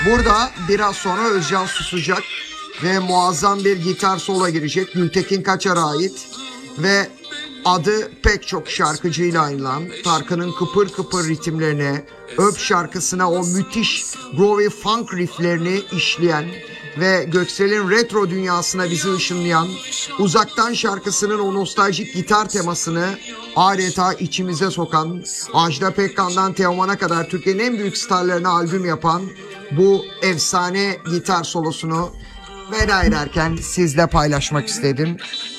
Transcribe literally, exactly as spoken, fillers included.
Burada biraz sonra Özcan susacak ve muazzam bir gitar sola girecek. Gültekin Kaçar'a ait ve adı pek çok şarkıcıyla anılan, Tarkan'ın kıpır kıpır ritimlerine, Öp şarkısına o müthiş groovy funk rifflerini işleyen ve Göksel'in retro dünyasına bizi ışınlayan, Uzaktan şarkısının o nostaljik gitar temasını adeta içimize sokan, Ajda Pekkan'dan Teoman'a kadar Türkiye'nin en büyük starlarına albüm yapan bu efsane gitar solosunu veda ederken sizle paylaşmak istedim.